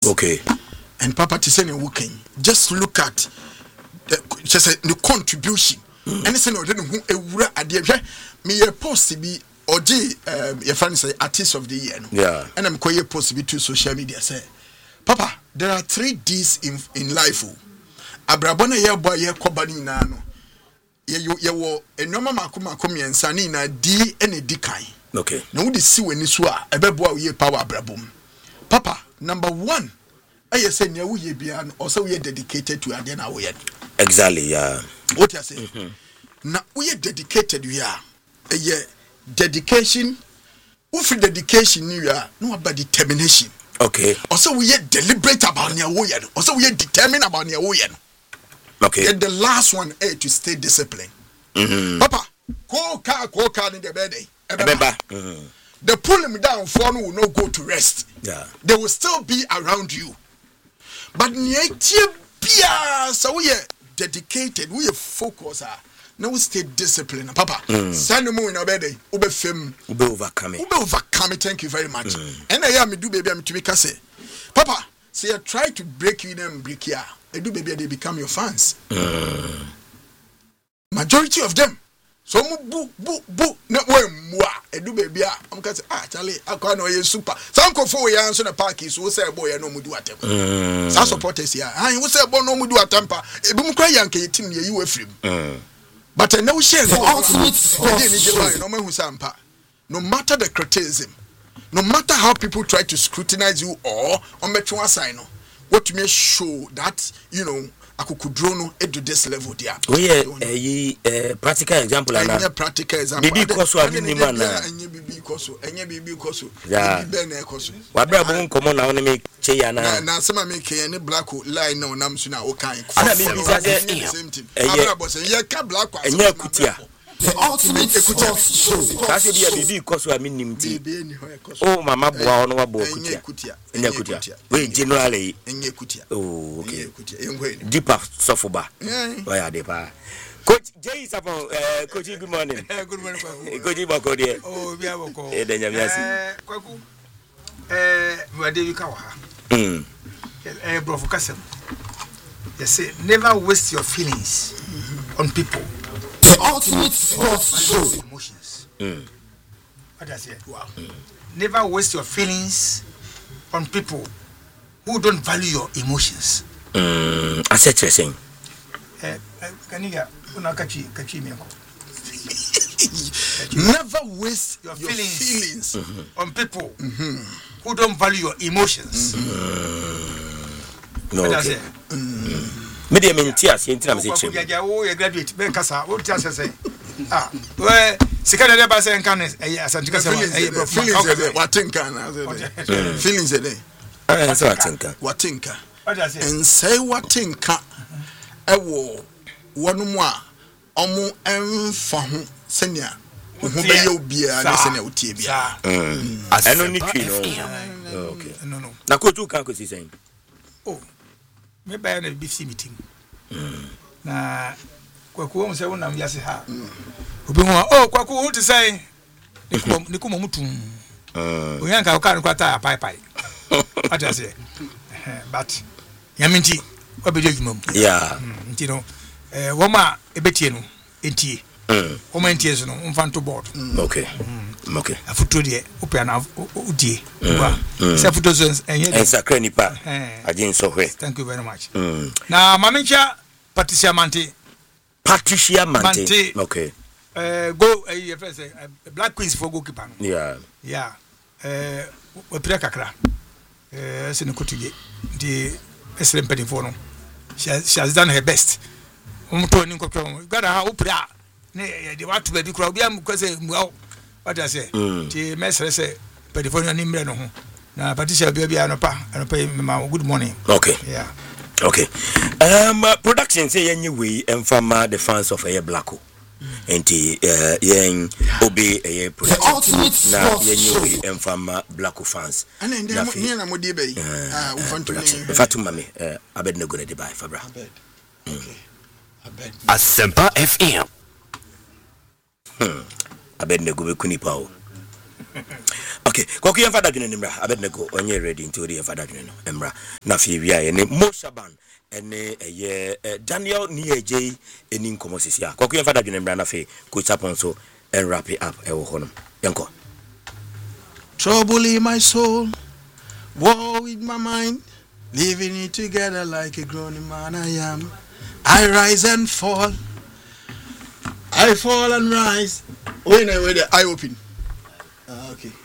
Okay. And Papa to say working. Just look at the contribution. And it's no who a dear me a post to be OG your friend say artist of the year. Yeah. And I'm quite post to be to social media say, Papa, there are 3 D's in life. Abrabona ye boy ye kobani na no. Ye wo enoma makoma komiensa ni na di ene di kan. Okay. Na wo de si wani so a ebeboa wo ye power abrabom. Papa, number 1, I say near we be an also we are dedicated to Adena way. Exactly, yeah. What you say? Now we are dedicated, we are a year dedication. If dedication you are no about determination. Okay. Also we are deliberate about your way. Also we are determined about your way. Okay. And the last one is to stay disciplined. Papa, go car in the bed. The pull them down for will not go to rest. Yeah. They will still be around you. But so we are dedicated, we are focused. Now we stay disciplined. Papa, send them in our bed. Ube film. Ube overcome it. Thank you very much. And I am do baby, I'm to make say, Papa, say I try to break you and break here. I do baby, they become your fans. Majority of them. So boo no more edu baby am ka say Charlie akwa no ye super some ko for ya so na park is wo say boy no mu do atem some supporters here wo say boy no mu do atempa ebi mu kra yanka yetim ye yi wafrim but I know share no matter the criticism, no matter how people try to scrutinize you or on metro sign what to make sure that akukudrono edu this level there. We practical example na practical example. Bibi koso adini man na. Enye bibi koso. Yeah. Bibi ben koso. Wa bra bo nkomo na woni me che ya na. Na sema me ke ne black line na onam so na o kan. Ana bibi say same thing. Abra bo say ye ka black kwa. Enye kutia. The ultimate sports show. Kasi bia bibi koso aminim ti. Oh mama boa ono wa bo kutia. Enye kutia. We generally enye kutia. Oh okay. Deeper sofoba. Why are they pa? Coach Jay Sapon, Coach, good morning. Good morning, Coach Bako there. Oh, we have a call. Kwaku. Where do you come? Bro, focus. They say, never waste your feelings on people. The ultimate sports show. Emotions. What does it? Wow. Never waste your feelings on people who don't value your emotions. I said you're saying. Kaniga, never waste your feelings on people who don't value your emotions. No, okay. Media mentias, yentina say chim. You graduate, ben kasa, what you say? Well, sikana de ba say nkan asantika say what think feelings there. So I think. What think? And say what think ewo wonu mu a omo emfa ho senia ho be ye obia na senia otie bia eno ni twi no okay no na ko tu kan ko si sen oh me ba na BC meeting na kwaku o se wona yase ha obi ho oh kwaku o ti say ni ko mutum o yan ka o kan kwata pai ata say but yaminti obeje jumam yeah ntino woma ebetie no entie woma entie so no mfanto board okay okay afuto de opia na udie wa se futo so en sakra nipa agin so hwe. Thank you very much. Na mamencha Patricia Mante okay go Black Queens for goalkeeper yeah we pray kakra se no kotuje di esrem pedi for no she has done her best. Umtoni nkotwa gada ha upra ne de watu be bi kura obi am kwese muaw what I say ti mesre se pedifoni ni mre no ho na Patricia bia no pa ma good morning. Okay yeah okay production say yenye we emfama the fans of a Blacko enti yen obi a production na yenye we emfama Blacko fans and then me na modi be Fatuma me abed na go na de buy fabra okay Asempa FM. Abed na go be kunipa o Okay, Koku yan fada dwene nimra Abednego onye ready into the fada dwene no emra na fi wia ye ne Moshaban ene Daniel Nieje eni nkomo sisia Koku yan fada dwene nimra na fi Coach Aponso and wrap it up e wo hono yanko. Trouble in my soul, war with my mind, living it together like a grown man I am. I rise and fall, I fall and rise. When the eye open. Okay.